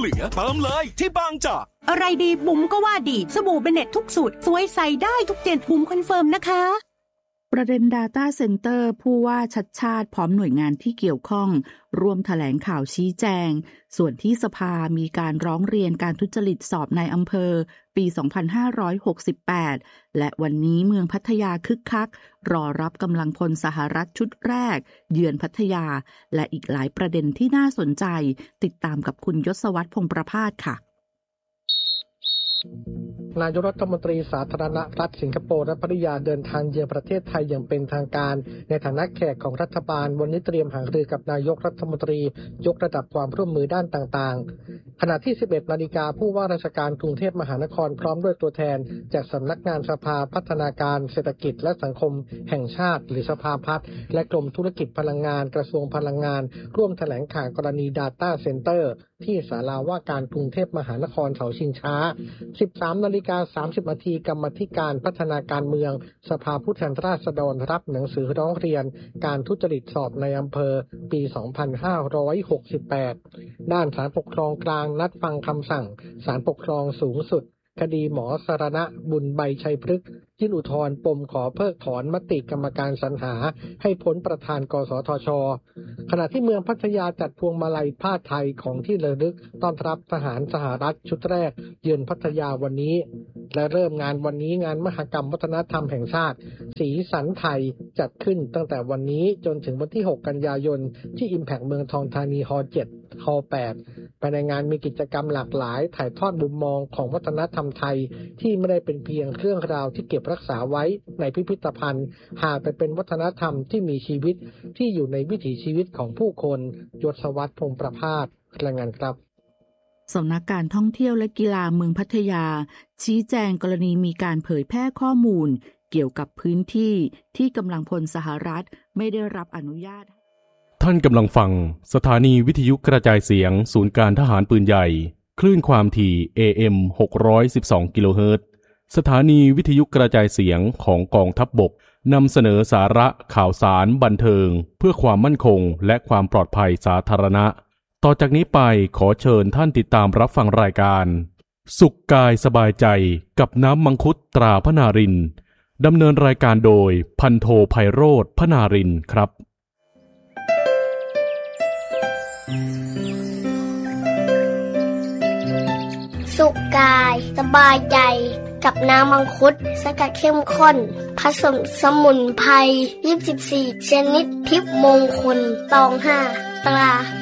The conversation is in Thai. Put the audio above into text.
เหลือเติมเลยที่บางจากอะไรดีบุ๋มก็ว่าดีสบู่เบเน็ตทุกสูตรสวยใส่ได้ทุกเจนบุ๋มคอนเฟิร์มนะคะประเด็น Data Center ผู้ว่าชัชชาติพร้อมหน่วยงานที่เกี่ยวข้องร่วมแถลงข่าวชี้แจงส่วนที่สภามีการร้องเรียนการทุจริตสอบในอำเภอปี 2568 และวันนี้เมืองพัทยาคึกคักรอรับกำลังพลสหรัฐชุดแรกเยือนพัทยาและอีกหลายประเด็นที่น่าสนใจติดตามกับคุณยศวรรษ พงษ์ประภาสค่ะนายกรัฐมนตรีสาธารณรัฐสิงคโปร์และภริยาเดินทางเยือนประเทศไทยอย่างเป็นทางการในฐานะแขกของรัฐบาลวันนี้เตรียมหารือกับนายกรัฐมนตรียกระดับความร่วมมือด้านต่างๆขณะที่ 11 นาฬิกาผู้ว่าราชการกรุงเทพมหานครพร้อมด้วยตัวแทนจากสำนักงานสภาพัฒนาการเศรษฐกิจและสังคมแห่งชาติหรือสภาพัฒน์และกรมธุรกิจพลังงานกระทรวงพลังงานร่วมแถลงข่าวกรณี Data Center ที่ศาลาว่าการกรุงเทพมหานครเสาชิงช้า 13:30 นาทีกรรมาธิการพัฒนาการเมืองสภาผู้แทนราษฎรรับหนังสือร้องเรียนการทุจริตสอบในอำเภอปี 2568 ด้านศาลปกครองกลางนัดฟังคำสั่งศาลปกครองสูงสุดคดีหมอสรณะบุญใบชัยพฤกษ์ยื่นอุทธรณ์ปมขอเพิกถอนมติกรรมการสรรหาให้พ้นประธานกสทช.ขณะที่เมืองพัทยาจัดพวงมาลัยผ้าไทยของที่ระลึกต้อนรับทหารสหรัฐชุดแรกเยือนพัทยาวันนี้และเริ่มงานวันนี้งานมหกรรมวัฒนธรรมแห่งชาติสีสันไทยจัดขึ้นตั้งแต่วันนี้จนถึงวันที่ 6 กันยายนที่ Impact เมืองทองธานีฮอลล์ 7 ฮอลล์ 8 ภายในงานมีกิจกรรมหลากหลายถ่ายทอดมุมมองของวัฒนธรรมไทยที่ไม่ได้เป็นเพียงเครื่องราวที่เก็บรักษาไว้ในพิพิธภัณฑ์หากเป็นวัฒนธรรมที่มีชีวิตที่อยู่ในวิถีชีวิตของผู้คนยศวรรษ พงษ์ประภาสรายงานครับสำนักการท่องเที่ยวและกีฬาเมืองพัทยาชี้แจงกรณีมีการเผยแพร่ข้อมูลเกี่ยวกับพื้นที่ที่กำลังพลสหรัฐไม่ได้รับอนุญาตท่านกำลังฟังสถานีวิทยุกระจายเสียงศูนย์การทหารปืนใหญ่คลื่นความถี่ AM 612 กิโลเฮิรตซ์สถานีวิทยุกระจายเสียงของกองทัพบกนำเสนอสาระข่าวสารบันเทิงเพื่อความมั่นคงและความปลอดภัยสาธารณะต่อจากนี้ไปขอเชิญท่านติดตามรับฟังรายการสุขกายสบายใจกับน้ำมังคุดตราพนารินดำเนินรายการโดยพันโทไพโรจน์พนารินครับสุขกายสบายใจกับน้ำมังคุดสกัดเข้มข้นผสมสมุนไพร24ชนิดทิพย์มงคลตอง5ตรา